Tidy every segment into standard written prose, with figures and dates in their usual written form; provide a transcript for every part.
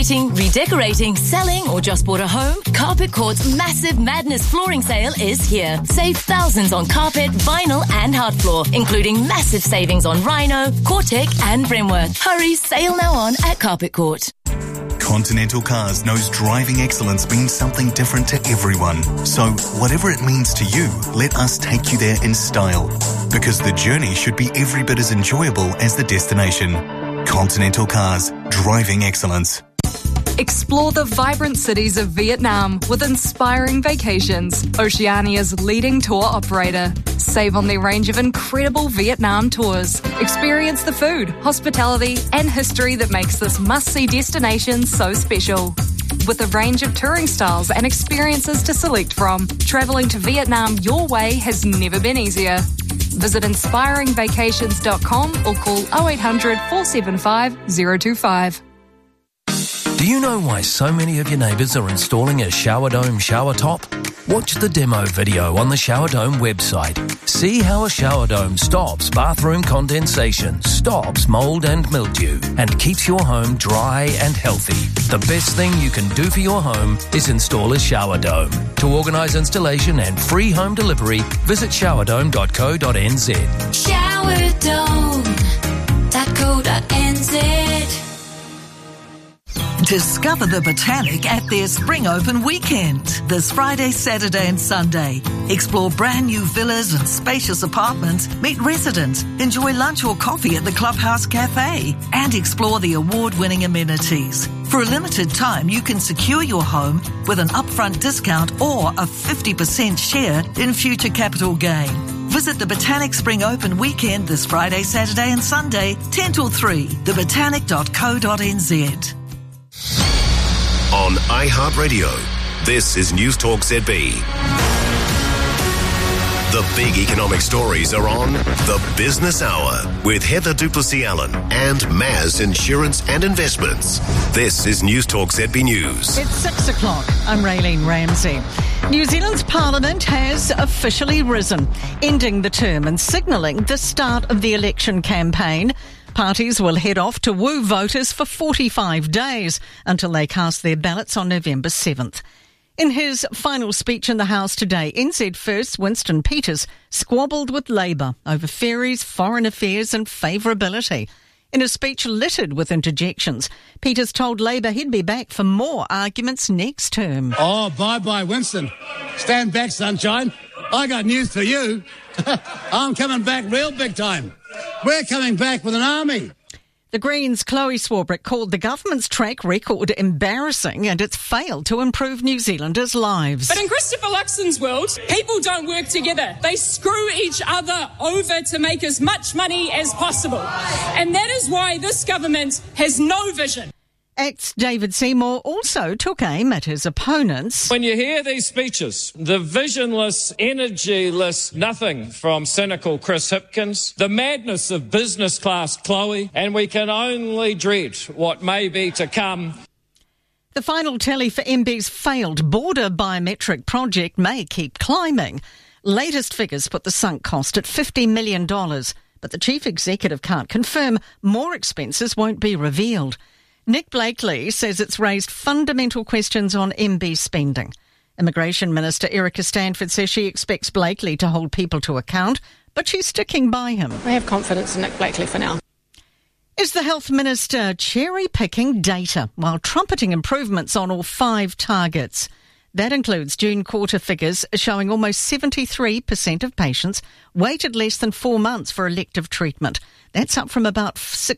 Redecorating, selling, or just bought a home? Carpet Court's massive Madness flooring sale is here. Save thousands on carpet, vinyl, and hard floor, including massive savings on Rhino, Cortec, and Bremworth. Hurry, sale now on at Carpet Court. Continental Cars knows driving excellence means something different to everyone. So, whatever it means to you, let us take you there in style. Because the journey should be every bit as enjoyable as the destination. Continental Cars, driving excellence. Explore the vibrant cities of Vietnam with Inspiring Vacations, Oceania's leading tour operator. Save on their range of incredible Vietnam tours. Experience the food, hospitality, and history that makes this must-see destination so special. With a range of touring styles and experiences to select from, travelling to Vietnam your way has never been easier. Visit inspiringvacations.com or call 0800 475 025. Do you know why so many of your neighbours are installing a Shower Dome shower top? Watch the demo video on the Shower Dome website. See how a shower dome stops bathroom condensation, stops mould and mildew, and keeps your home dry and healthy. The best thing you can do for your home is install a shower dome. To organise installation and free home delivery, visit showerdome.co.nz. Showerdome.co.nz. Discover the Botanic at their Spring Open weekend, this Friday, Saturday and Sunday. Explore brand new villas and spacious apartments, meet residents, enjoy lunch or coffee at the Clubhouse Cafe, and explore the award-winning amenities. For a limited time, you can secure your home with an upfront discount or a 50% share in future capital gain. Visit the Botanic Spring Open weekend this Friday, Saturday and Sunday, 10 till 3, thebotanic.co.nz. On iHeartRadio, this is News Talk ZB. The big economic stories are on The Business Hour with Heather Duplessis-Allen and Maz Insurance and Investments. This is News Talk ZB News. It's 6 o'clock. I'm Raylene Ramsey. New Zealand's Parliament has officially risen, ending the term and signalling the start of the election campaign. Parties will head off to woo voters for 45 days until they cast their ballots on November 7th. In his final speech in the House today, NZ First Winston Peters squabbled with Labour over ferries, foreign affairs and favourability. In a speech littered with interjections, Peters told Labour he'd be back for more arguments next term. Oh, bye-bye, Winston. Stand back, sunshine. I got news for you. I'm coming back real big time. We're coming back with an army. The Greens' Chloe Swarbrick called the government's track record embarrassing and it's failed to improve New Zealanders' lives. But in Christopher Luxon's world, people don't work together. They screw each other over to make as much money as possible. And that is why this government has no vision. ACT's David Seymour also took aim at his opponents. When you hear these speeches, the visionless, energyless nothing from cynical Chris Hipkins, the madness of business class Chloe, and we can only dread what may be to come. The final tally for MB's failed border biometric project may keep climbing. Latest figures put the sunk cost at $50 million, but the chief executive can't confirm more expenses won't be revealed. Nick Blakely says it's raised fundamental questions on MB spending. Immigration Minister Erica Stanford says she expects Blakely to hold people to account, but she's sticking by him. I have confidence in Nick Blakely for now. Is the Health Minister cherry-picking data while trumpeting improvements on all 5 targets? That includes June quarter figures showing almost 73% of patients waited less than 4 months for elective treatment. That's up from about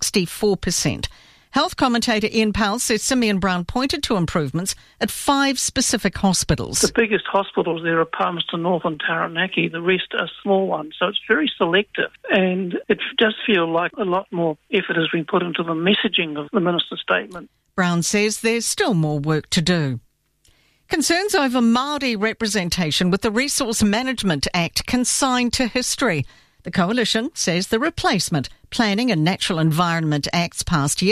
64%. Health commentator Ian Powell says Simeon Brown pointed to improvements at 5 specific hospitals. The biggest hospitals there are Palmerston North and Taranaki. The rest are small ones. So it's very selective. And it does feel like a lot more effort has been put into the messaging of the minister's statement. Brown says there's still more work to do. Concerns over Māori representation with the Resource Management Act consigned to history. The Coalition says the Replacement, Planning and Natural Environment Acts passed yesterday